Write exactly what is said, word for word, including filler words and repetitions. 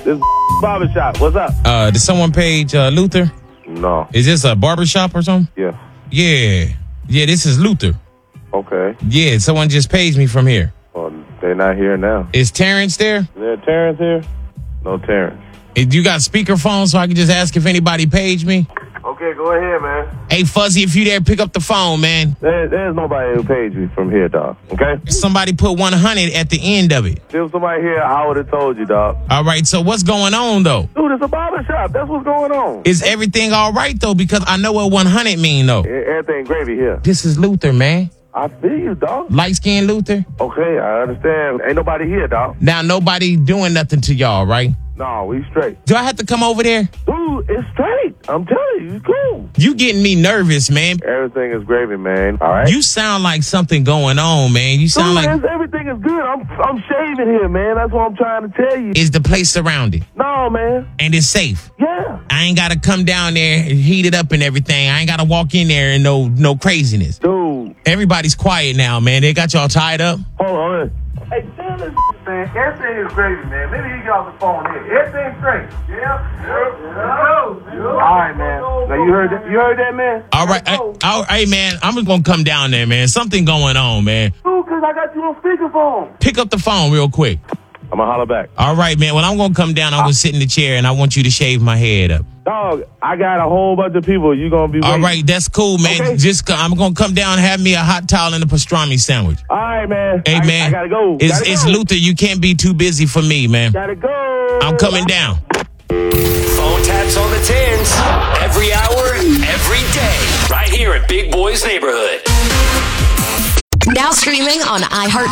This barbershop. What's up? Uh, did someone page uh, Luther? No. Is this a barbershop or something? Yeah. Yeah. Yeah, this is Luther. Okay. Yeah, someone just paged me from here. Well, they're not here now. Is Terrence there? Is there Terrence here? No Terrence. Hey, you got speakerphone so I can just ask if anybody paged me? Okay, go ahead, man. Hey, Fuzzy, if you there, pick up the phone, man. There, there's nobody who paid you from here, dog. Okay? Somebody put one hundred at the end of it. If there was somebody here, I would have told you, dog. All right, so what's going on, though? Dude, it's a barbershop. That's what's going on. Is everything all right, though? Because I know what one hundred mean, though. E- Everything gravy here. This is Luther, man. I feel you, dog. Light-skinned Luther. Okay, I understand. Ain't nobody here, dog. Now, nobody doing nothing to y'all, right? No, we straight. Do I have to come over there? Dude, it's straight. I'm telling you, it's cool. You getting me nervous, man. Everything is gravy, man. All right? You sound like something going on, man. You sound Dude, like... it's- everything is good. I'm I'm shaving here, man. That's what I'm trying to tell you. Is the place surrounded? No, man. And it's safe? Yeah. I ain't got to come down there and heat it up and everything. I ain't got to walk in there and no no craziness. Dude. Everybody's quiet now, man. They got y'all tied up? Hold on. Hey, tell this man. Everything is gravy, man. Maybe he got off the phone here. Everything's straight. Yeah. Yep. Yep. All right, man. Now you heard that? You heard that, man? All right. Hey, all right, man. I'm just going to come down there, man. Something going on, man. Dude, because I got you on speakerphone. Pick up the phone real quick. I'm going to holler back. All right, man. When I'm going to come down, I'm going to sit in the chair and I want you to shave my head up. Dog, I got a whole bunch of people. You going to be waiting. All right. That's cool, man. Okay. Just co- I'm going to come down and have me a hot towel and a pastrami sandwich. All right, man. Hey, I, man. I got to go. It's, gotta it's go. Luther. You can't be too busy for me, man. Got to go. I'm coming down. Phone taps on the tens. Every hour, every day. Right here at Big Boy's Neighborhood. Now streaming on iHeart